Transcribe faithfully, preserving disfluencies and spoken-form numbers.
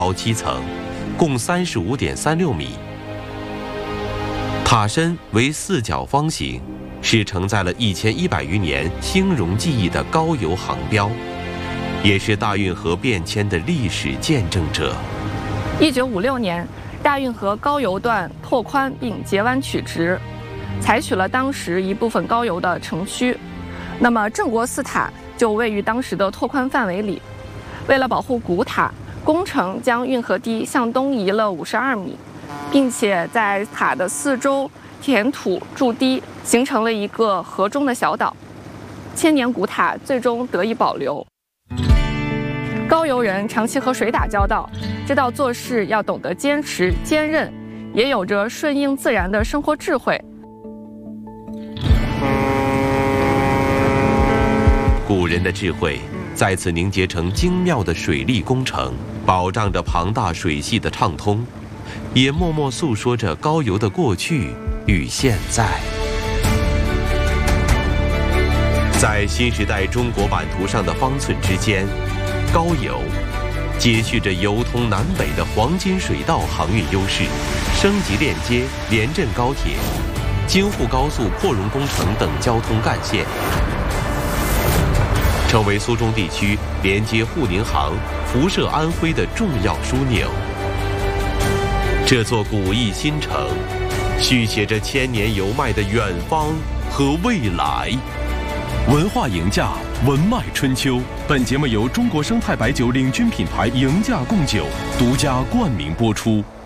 高七层，共三十五点三六米。塔身为四角方形，是承载了一千一百余年兴荣技艺的高邮航标，也是大运河变迁的历史见证者。 一九五六年，大运河高邮段拓宽并截弯取直，采取了当时一部分高邮的城区。那么镇国寺塔就位于当时的拓宽范围里。为了保护古塔，工程将运河堤向东移了五十二米，并且在塔的四周填土筑堤，形成了一个河中的小岛。千年古塔最终得以保留。高邮人长期和水打交道，知道做事要懂得坚持坚韧，也有着顺应自然的生活智慧。 古人的智慧在此凝结成精妙的水利工程，保障着庞大水系的畅通，也默默诉说着高邮的过去与现在。在新时代中国版图上的方寸之间，高邮接续着邮通南北的黄金水道航运优势，升级链接连镇高铁、京沪高速扩容工程等交通干线，成为苏中地区连接沪宁杭、辐射安徽的重要枢纽。这座古意新城，续写着千年油脉的远方和未来。 文化赢家，文脉春秋。本节目由中国生态白酒领军品牌赢家贡酒独家冠名播出。